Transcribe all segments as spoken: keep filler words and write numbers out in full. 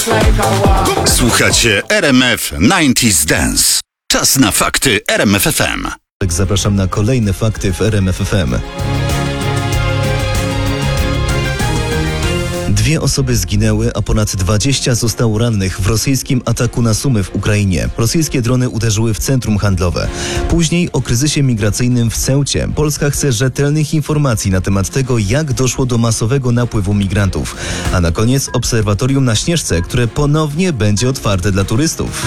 Słuchacie R M F dziewięćdziesiąt Dance. Czas na fakty R M F F M. Zapraszam na kolejne fakty w R M F F M. Dwie osoby zginęły, a ponad dwadzieścia zostało rannych w rosyjskim ataku na Sumy w Ukrainie. Rosyjskie drony uderzyły w centrum handlowe. Później o kryzysie migracyjnym w Ceucie. Polska chce rzetelnych informacji na temat tego, jak doszło do masowego napływu migrantów. A na koniec obserwatorium na Śnieżce, które ponownie będzie otwarte dla turystów.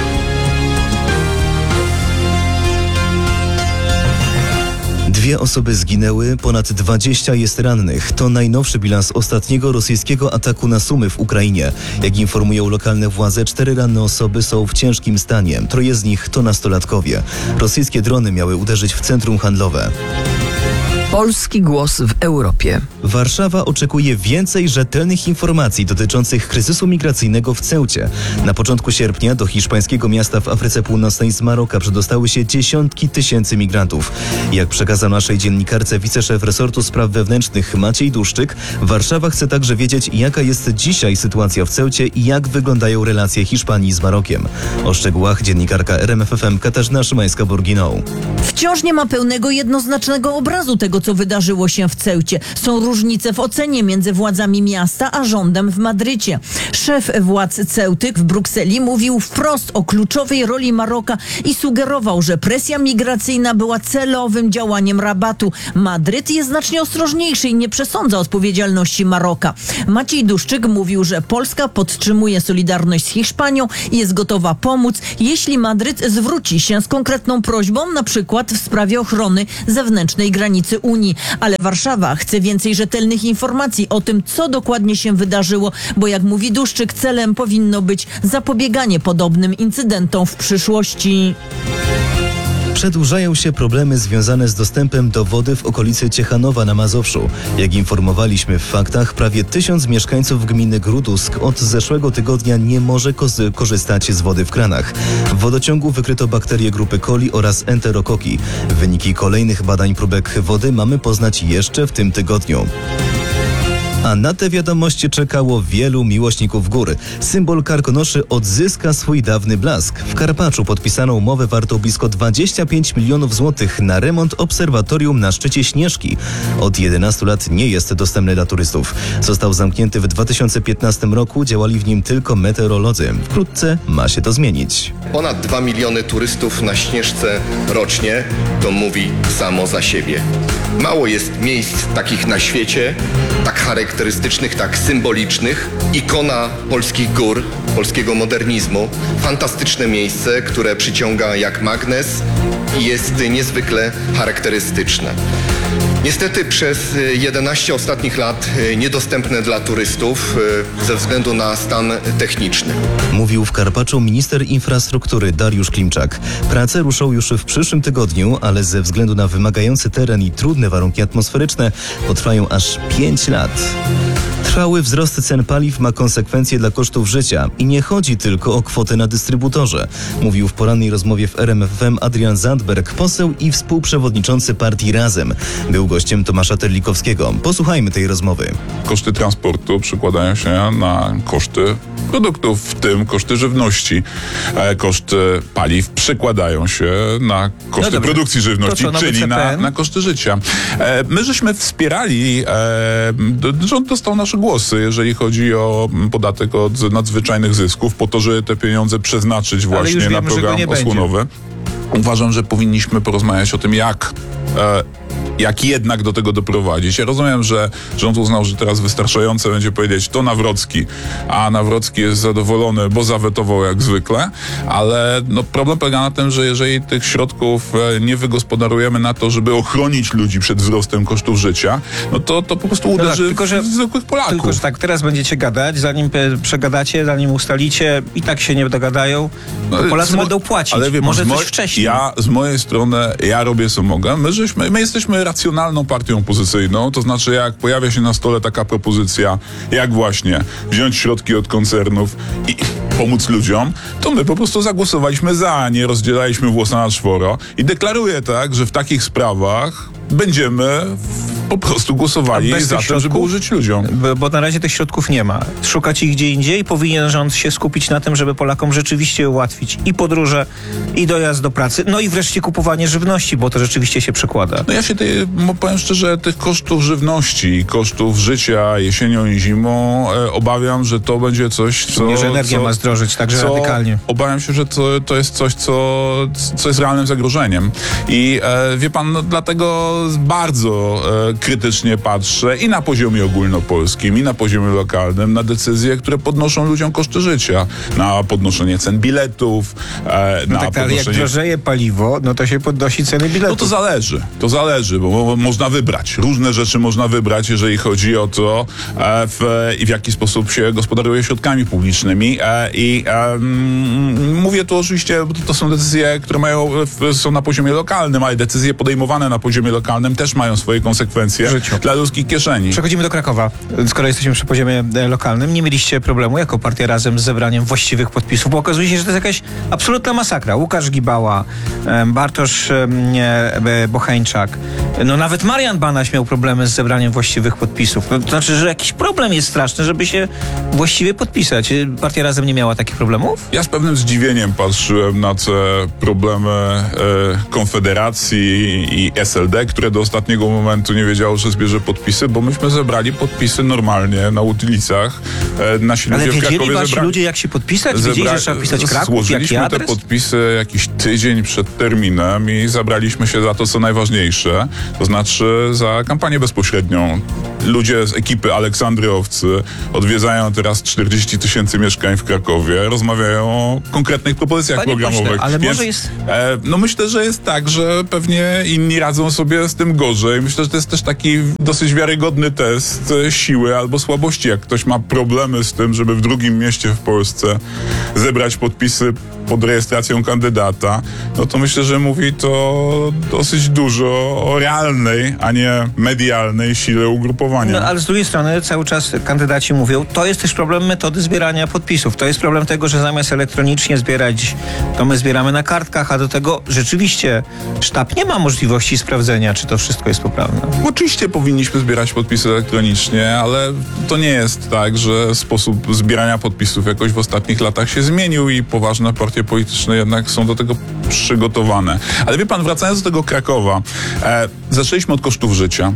Dwie osoby zginęły, ponad dwadzieścia jest rannych. To najnowszy bilans ostatniego rosyjskiego ataku na Sumy w Ukrainie. Jak informują lokalne władze, cztery ranne osoby są w ciężkim stanie. Troje z nich to nastolatkowie. Rosyjskie drony miały uderzyć w centrum handlowe. Polski głos w Europie. Warszawa oczekuje więcej rzetelnych informacji dotyczących kryzysu migracyjnego w Ceucie. Na początku sierpnia do hiszpańskiego miasta w Afryce Północnej z Maroka przedostały się dziesiątki tysięcy migrantów. Jak przekazał naszej dziennikarce wiceszef resortu spraw wewnętrznych Maciej Duszczyk, Warszawa chce także wiedzieć, jaka jest dzisiaj sytuacja w Ceucie i jak wyglądają relacje Hiszpanii z Marokiem. O szczegółach dziennikarka R M F F M Katarzyna Szymańska-Borginą. Wciąż nie ma pełnego, jednoznacznego obrazu tego, co wydarzyło się w Ceucie. Są różnice w ocenie między władzami miasta a rządem w Madrycie. Szef władz Ceuty w Brukseli mówił wprost o kluczowej roli Maroka i sugerował, że presja migracyjna była celowym działaniem Rabatu. Madryt jest znacznie ostrożniejszy i nie przesądza odpowiedzialności Maroka. Maciej Duszczyk mówił, że Polska podtrzymuje solidarność z Hiszpanią i jest gotowa pomóc, jeśli Madryt zwróci się z konkretną prośbą, na przykład w sprawie ochrony zewnętrznej granicy Unii. Ale Warszawa chce więcej rzetelnych informacji o tym, co dokładnie się wydarzyło, bo jak mówi Duszczyk, celem powinno być zapobieganie podobnym incydentom w przyszłości. Przedłużają się problemy związane z dostępem do wody w okolicy Ciechanowa na Mazowszu. Jak informowaliśmy w faktach, prawie tysiąc mieszkańców gminy Grudusk od zeszłego tygodnia nie może kozy- korzystać z wody w kranach. W wodociągu wykryto bakterie grupy coli oraz enterokoki. Wyniki kolejnych badań próbek wody mamy poznać jeszcze w tym tygodniu. A na te wiadomości czekało wielu miłośników gór. Symbol Karkonoszy odzyska swój dawny blask. W Karpaczu podpisano umowę wartą blisko dwadzieścia pięć milionów złotych na remont obserwatorium na szczycie Śnieżki. Od jedenastu lat nie jest dostępny dla turystów. Został zamknięty w dwa tysiące piętnastym roku, działali w nim tylko meteorolodzy. Wkrótce ma się to zmienić. Ponad dwa miliony turystów na Śnieżce rocznie, to mówi samo za siebie. Mało jest miejsc takich na świecie, tak charakterystycznych, tak symbolicznych. Ikona polskich gór, polskiego modernizmu. Fantastyczne miejsce, które przyciąga jak magnes i jest niezwykle charakterystyczne. Niestety przez jedenaście ostatnich lat niedostępne dla turystów ze względu na stan techniczny. Mówił w Karpaczu minister infrastruktury Dariusz Klimczak. Prace ruszą już w przyszłym tygodniu, ale ze względu na wymagający teren i trudne warunki atmosferyczne potrwają aż pięć lat. Trwały wzrost cen paliw ma konsekwencje dla kosztów życia i nie chodzi tylko o kwotę na dystrybutorze. Mówił w porannej rozmowie w R M F F M Adrian Zandberg, poseł i współprzewodniczący partii Razem. Był gościem Tomasza Terlikowskiego. Posłuchajmy tej rozmowy. Koszty transportu przekładają się na koszty produktów, w tym koszty żywności. E, koszty paliw przekładają się na koszty no produkcji żywności, to co, czyli na, na koszty życia. E, my żeśmy wspierali, e, rząd dostał nasze głosy, jeżeli chodzi o podatek od nadzwyczajnych zysków, po to, żeby te pieniądze przeznaczyć właśnie wiemy, na program osłonowy. Uważam, że powinniśmy porozmawiać o tym, jak e, jak jednak do tego doprowadzić. Ja rozumiem, że rząd uznał, że teraz wystarczające będzie powiedzieć to Nawrocki, a Nawrocki jest zadowolony, bo zawetował jak zwykle, ale no, problem polega na tym, że jeżeli tych środków nie wygospodarujemy na to, żeby ochronić ludzi przed wzrostem kosztów życia, no to, to po prostu uderzy no tak, tylko, że, w zwykłych Polaków. Tylko, że tak, teraz będziecie gadać, zanim przegadacie, zanim ustalicie, i tak się nie dogadają, to Polacy mo- będą płacić. Ale wie, może mo- coś wcześniej. Ja, z mojej strony, ja robię co mogę. My, żeśmy, my jesteśmy racjonalną partią opozycyjną, to znaczy jak pojawia się na stole taka propozycja, jak właśnie wziąć środki od koncernów i pomóc ludziom, to my po prostu zagłosowaliśmy za, nie rozdzielaliśmy włosa na czworo i deklaruję tak, że w takich sprawach będziemy w po prostu głosowali A bez za tych tym, żeby środków? użyć ludziom. Bo, bo na razie tych środków nie ma. Szukać ich gdzie indziej. Powinien rząd się skupić na tym, żeby Polakom rzeczywiście ułatwić i podróże, i dojazd do pracy, no i wreszcie kupowanie żywności, bo to rzeczywiście się przekłada. No ja się tej, powiem szczerze, tych kosztów żywności i kosztów życia jesienią i zimą e, obawiam, że to będzie coś, co... Nie, że energia co, ma zdrożyć, także co, radykalnie. Obawiam się, że to, to jest coś, co, co jest realnym zagrożeniem. I e, wie pan, no, dlatego bardzo e, krytycznie patrzę i na poziomie ogólnopolskim, i na poziomie lokalnym na decyzje, które podnoszą ludziom koszty życia. Na podnoszenie cen biletów, e, No na tak, ale jak podnoszenie... drożeje paliwo, no to się podnosi ceny biletów. No to zależy, to zależy, bo mo- można wybrać. Różne rzeczy można wybrać, jeżeli chodzi o to, e, w, i w jaki sposób się gospodaruje środkami publicznymi. E, I e, mm, mówię tu oczywiście, bo to są decyzje, które mają, w, są na poziomie lokalnym, ale decyzje podejmowane na poziomie lokalnym też mają swoje konsekwencje W życiu. dla ludzkich kieszeni. Przechodzimy do Krakowa. Skoro jesteśmy przy poziomie e, lokalnym, nie mieliście problemu jako partia Razem z zebraniem właściwych podpisów, bo okazuje się, że to jest jakaś absolutna masakra. Łukasz Gibała, e, Bartosz e, e, Bocheńczak, no nawet Marian Banaś miał problemy z zebraniem właściwych podpisów. No, to znaczy, że jakiś problem jest straszny, żeby się właściwie podpisać. E, Partia Razem nie miała takich problemów? Ja z pewnym zdziwieniem patrzyłem na te problemy e, Konfederacji i S L D, które do ostatniego momentu nie wiedziało, że zbierze podpisy, bo myśmy zebrali podpisy normalnie na ulicach. E, nasi Ale ludzie w wiedzieli Krakowie wasi zebrali... ludzie, jak się podpisać? Wiedzieli, że trzeba pisać Kraków, Złożyliśmy jaki te adres? podpisy jakiś tydzień przed terminem i zabraliśmy się za to, co najważniejsze, to znaczy za kampanię bezpośrednią. Ludzie z ekipy Aleksandry Owcy odwiedzają teraz czterdzieści tysięcy mieszkań w Krakowie, rozmawiają o konkretnych propozycjach Panie programowych. pośle, ale Więc, może jest- e, no myślę, że jest tak, że pewnie inni radzą sobie z tym gorzej. Myślę, że to jest też taki dosyć wiarygodny test e, siły albo słabości. Jak ktoś ma problemy z tym, żeby w drugim mieście w Polsce zebrać podpisy pod rejestracją kandydata, no to myślę, że mówi to dosyć dużo o realnej, a nie medialnej sile ugrupowania. No, ale z drugiej strony cały czas kandydaci mówią, to jest też problem metody zbierania podpisów. To jest problem tego, że zamiast elektronicznie zbierać, to my zbieramy na kartkach, a do tego rzeczywiście sztab nie ma możliwości sprawdzenia, czy to wszystko jest poprawne. Oczywiście powinniśmy zbierać podpisy elektronicznie, ale to nie jest tak, że sposób zbierania podpisów jakoś w ostatnich latach się zmienił i poważne partie polityczne jednak są do tego przygotowane. Ale wie pan, wracając do tego Krakowa, e, zaczęliśmy od kosztów życia.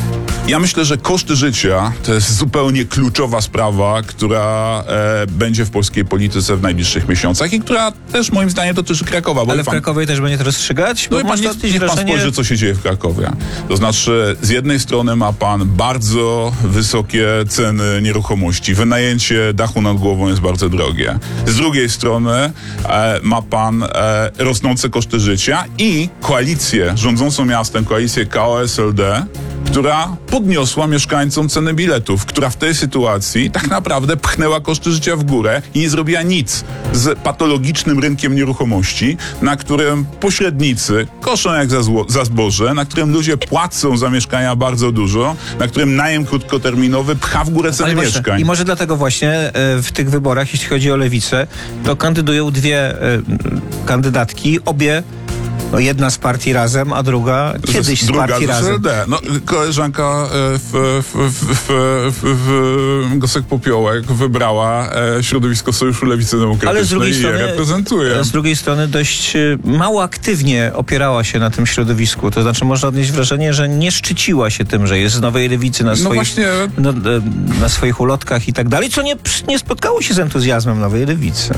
Ja myślę, że koszty życia to jest zupełnie kluczowa sprawa, która e, będzie w polskiej polityce w najbliższych miesiącach i która też moim zdaniem dotyczy Krakowa. Bo Ale w pan, Krakowie też będzie to rozstrzygać? No Bo i pan, można niech, odnieść niech pan wrażenie... spojrzy, co się dzieje w Krakowie. To znaczy, z jednej strony ma pan bardzo wysokie ceny nieruchomości. Wynajęcie dachu nad głową jest bardzo drogie. Z drugiej strony e, ma pan e, rosnące koszty życia i koalicję rządzącą miastem, koalicję K O S L D, która podniosła mieszkańcom ceny biletów, która w tej sytuacji tak naprawdę pchnęła koszty życia w górę i nie zrobiła nic z patologicznym rynkiem nieruchomości, na którym pośrednicy koszą jak za, zło, za zboże, na którym ludzie płacą za mieszkania bardzo dużo, na którym najem krótkoterminowy pcha w górę ceny Panie pośle, mieszkań. I może dlatego właśnie e, w tych wyborach, jeśli chodzi o lewicę, to kandydują dwie e, kandydatki, obie, no jedna z partii Razem, a druga kiedyś z Druga partii z S Razem. L D. No, koleżanka e, w, w, w, w, w, w Gosek Popiołek wybrała e, środowisko Sojuszu Lewicy Demokratycznej Ale z drugiej i je strony, reprezentuje. z drugiej strony dość e, mało aktywnie opierała się na tym środowisku. To znaczy można odnieść wrażenie, że nie szczyciła się tym, że jest z Nowej Lewicy na No swoich, właśnie. no, e, na swoich ulotkach i tak dalej, co nie, nie spotkało się z entuzjazmem Nowej Lewicy.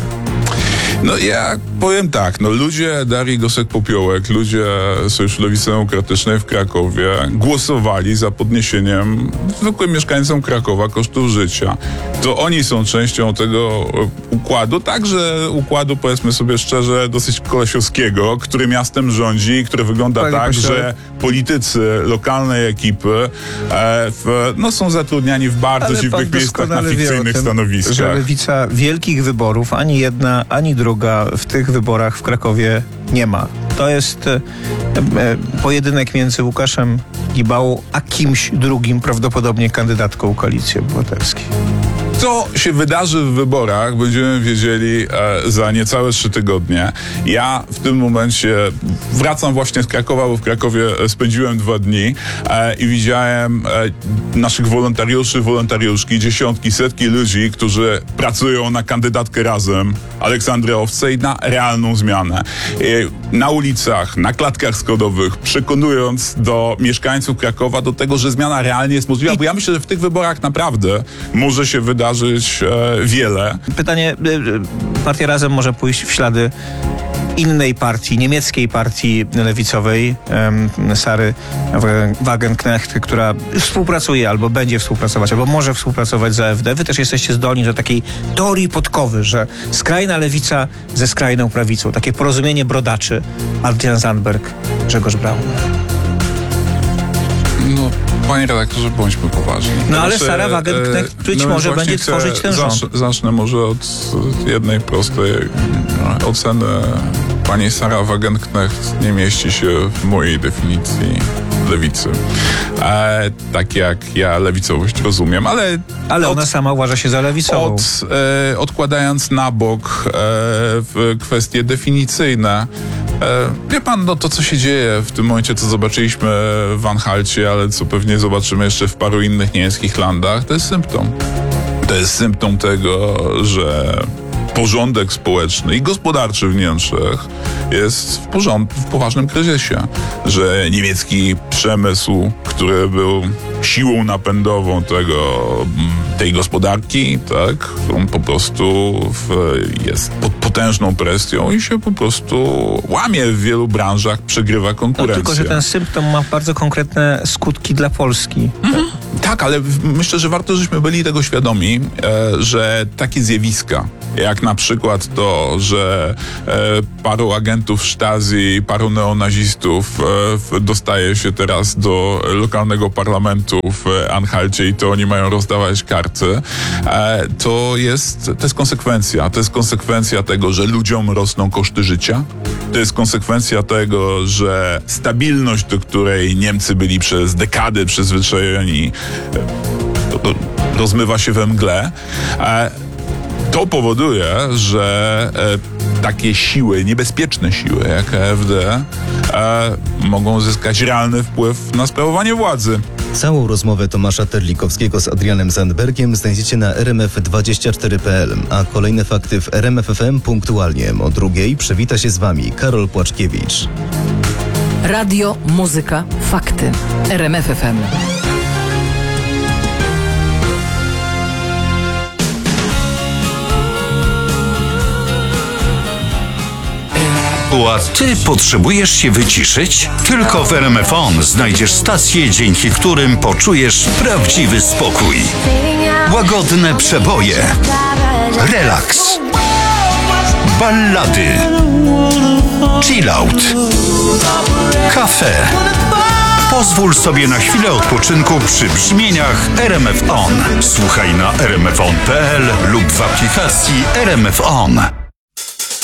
No ja powiem tak, no ludzie Darii Gosek-Popiołek, ludzie Sojuszu Lewicy Demokratycznej w Krakowie głosowali za podniesieniem zwykłym mieszkańcom Krakowa kosztów życia. To oni są częścią tego układu, także układu, powiedzmy sobie szczerze, dosyć kolesiowskiego, który miastem rządzi i który wygląda Panie tak, pośle, że politycy lokalnej ekipy e, w, no, są zatrudniani w bardzo Ale pan dziwnych miejscach na doskonale wie o fikcyjnych tym, stanowiskach. że Lewica wielkich wyborów, ani jedna, ani druga w tych wyborach w Krakowie nie ma. To jest e, e, pojedynek między Łukaszem Gibałą a kimś drugim, prawdopodobnie kandydatką Koalicji Obywatelskiej. Co się wydarzy w wyborach, będziemy wiedzieli e, za niecałe trzy tygodnie. Ja w tym momencie wracam właśnie z Krakowa, bo w Krakowie spędziłem dwa dni e, i widziałem e, naszych wolontariuszy, wolontariuszki, dziesiątki, setki ludzi, którzy pracują na kandydatkę Razem Aleksandry Owcej na realną zmianę. E, na ulicach, na klatkach schodowych, przekonując do mieszkańców Krakowa do tego, że zmiana realnie jest możliwa, bo ja myślę, że w tych wyborach naprawdę może się wydarzyć e, wiele. Pytanie, y, partia Razem może pójść w ślady innej partii, niemieckiej partii lewicowej, um, Sary Wagenknecht, która współpracuje albo będzie współpracować, albo może współpracować z A F D. Wy też jesteście zdolni do takiej teorii podkowy, że skrajna lewica ze skrajną prawicą. Takie porozumienie brodaczy. Adrian Zandberg, Grzegorz Braun. No, panie redaktorze, bądźmy poważni. No ale Znaczy, Sara Wagenknecht być no może właśnie będzie chcę, tworzyć ten rząd. zacz, Zacznę może od jednej prostej no, oceny. Pani Sara Wagenknecht nie mieści się w mojej definicji lewicy. E, tak jak ja lewicowość rozumiem, ale... Ale od, ona sama uważa się za lewicową. Od, e, odkładając na bok e, w kwestie definicyjne, E, wie pan, no to co się dzieje w tym momencie, co zobaczyliśmy w Anhalcie, ale co pewnie zobaczymy jeszcze w paru innych niemieckich landach, to jest symptom. To jest symptom tego, że porządek społeczny i gospodarczy w Niemczech jest w, porząd- w poważnym kryzysie. Że niemiecki przemysł, który był siłą napędową tego, tej gospodarki, tak, on po prostu w, jest pod potężną presją i się po prostu łamie w wielu branżach, przegrywa konkurencję. No, tylko, że ten symptom ma bardzo konkretne skutki dla Polski. Mhm. Tak, ale myślę, że warto, żeśmy byli tego świadomi, e, że takie zjawiska, jak na przykład to, że e, paru agentów Stasi, paru neonazistów e, dostaje się teraz do lokalnego parlamentu w Anhalcie i to oni mają rozdawać karty, e, to jest, to jest konsekwencja. To jest konsekwencja tego, że ludziom rosną koszty życia. To jest konsekwencja tego, że stabilność, do której Niemcy byli przez dekady przyzwyczajeni, rozmywa się we mgle. To powoduje, że takie siły, niebezpieczne siły jak A F D mogą zyskać realny wpływ na sprawowanie władzy. Całą rozmowę Tomasza Terlikowskiego z Adrianem Zandbergiem znajdziecie na r m f dwadzieścia cztery kropka p l, a kolejne fakty w R M F F M punktualnie o drugiej przywita się z Wami Karol Płaczkiewicz. Radio, muzyka, fakty. R M F F M. A ty potrzebujesz się wyciszyć? Tylko w R M F On znajdziesz stacje, dzięki którym poczujesz prawdziwy spokój. Łagodne przeboje, relaks, ballady, chillout, kafe. Pozwól sobie na chwilę odpoczynku przy brzmieniach R M F On. Słuchaj na r m f on kropka p l lub w aplikacji R M F On.